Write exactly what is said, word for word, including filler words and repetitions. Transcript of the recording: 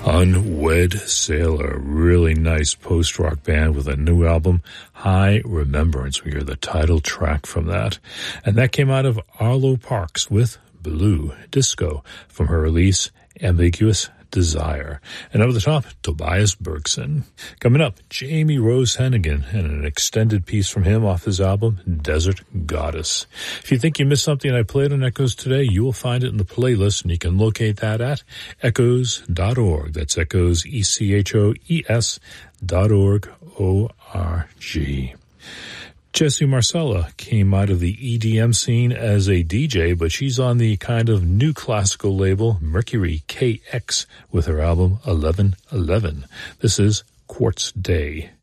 Unwed Sailor, really nice post-rock band with a new album, High Remembrance. We hear the title track from that. And that came out of Arlo Parks with Blue Disco from her release, Ambiguous Desire. And over the top, Tobias Bergson. Coming up, Jamie Rose Hennigan and an extended piece from him off his album, Desert Goddess. If you think you missed something I played on Echoes today, you will find it in the playlist, and you can locate that at echoes dot org. That's Echoes, E C H O E S dot org, O R G. Jessie Marcella came out of the E D M scene as a D J, but she's on the kind of new classical label Mercury K X with her album eleven eleven. This is Quartz Day.